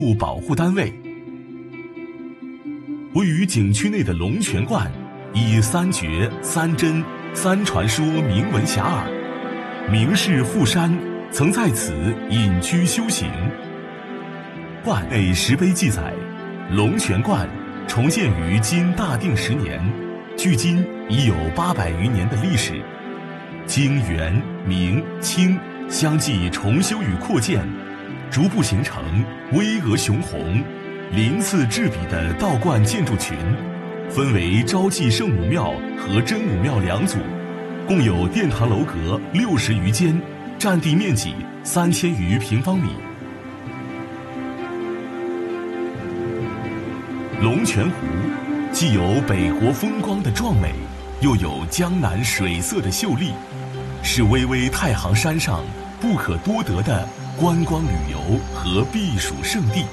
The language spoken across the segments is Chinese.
物保护单位。位于景区内的龙泉观，以3绝、3真、3传说名闻遐迩，名士富山曾在此隐居修行。观内石碑记载，龙泉观重建于今大定10年，距今已有800余年的历史。经元、明、清相继重修与扩建，逐步形成巍峨雄宏、鳞次栉比的道观建筑群，分为昭济圣母庙和真武庙2组，共有殿堂楼阁60余间，占地面积3000余平方米。龙泉湖既有北国风光的壮美，又有江南水色的秀丽，是巍巍太行山上不可多得的观光旅游和避暑胜地。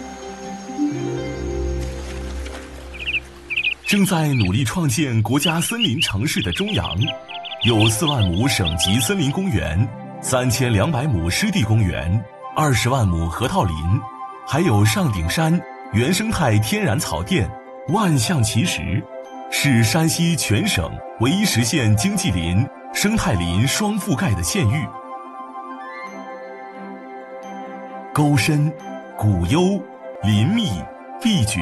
正在努力创建国家森林城市的中阳，有4万亩省级森林公园、3200亩湿地公园、20万亩河套林，还有上顶山原生态天然草甸、万象奇石，是山西全省唯一实现经济林、生态林双覆盖的县域。沟深、谷幽、林密、碧蕨